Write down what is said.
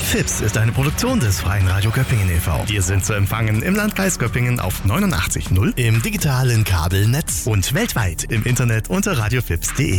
Fips ist eine Produktion des Freien Radio Göppingen e.V. Wir sind zu empfangen im Landkreis Göppingen auf 89.0, im digitalen Kabelnetz und weltweit im Internet unter radiofips.de.